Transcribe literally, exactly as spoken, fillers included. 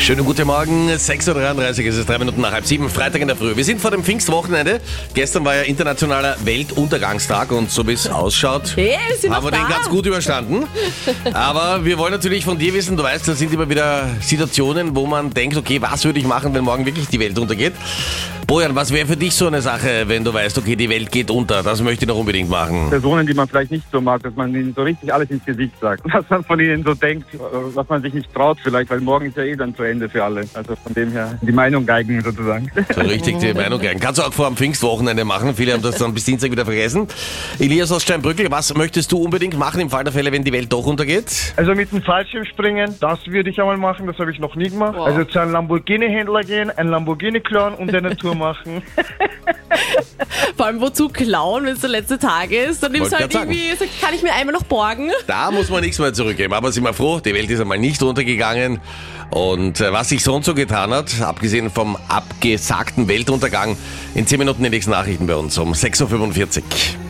Schönen guten Morgen, sechs Uhr dreiunddreißig, es ist drei Minuten nach halb sieben, Freitag in der Früh. Wir sind vor dem Pfingstwochenende. Gestern war ja internationaler Weltuntergangstag und so wie es ausschaut, Hey, wir sind haben wir noch den da. ganz gut überstanden. Aber wir wollen natürlich von dir wissen, du weißt, das sind immer wieder Situationen, wo man denkt, okay, was würde ich machen, wenn morgen wirklich die Welt untergeht? Bojan, was wäre für dich so eine Sache, wenn du weißt, okay, die Welt geht unter, das möchte ich noch unbedingt machen? Personen, die man vielleicht nicht so mag, dass man ihnen so richtig alles ins Gesicht sagt. Was man von ihnen so denkt, was man sich nicht traut vielleicht, weil morgen ist ja eh dann zu Ende für alle. Also von dem her die Meinung geigen sozusagen. So richtig die Meinung geigen. Kannst du auch vor dem Pfingstwochenende machen. Viele haben das dann bis Dienstag wieder vergessen. Elias aus Steinbrückl, was möchtest du unbedingt machen im Fall der Fälle, wenn die Welt doch untergeht? Also mit dem Fallschirmspringen, das würde ich einmal machen, das habe ich noch nie gemacht. Wow. Also zu einem Lamborghini-Händler gehen, ein Lamborghini klauen und eine Tour machen. Vor allem wozu klauen, wenn es der letzte Tag ist? Dann nimmst du Wollte halt grad irgendwie, sag, kann ich mir einmal noch borgen? Da muss man nichts mehr zurückgeben. Aber sind wir froh, die Welt ist einmal nicht untergegangen. Und äh, was sich sonst so getan hat, abgesehen vom abgesagten Weltuntergang, in zehn Minuten die nächsten Nachrichten bei uns um sechs Uhr fünfundvierzig.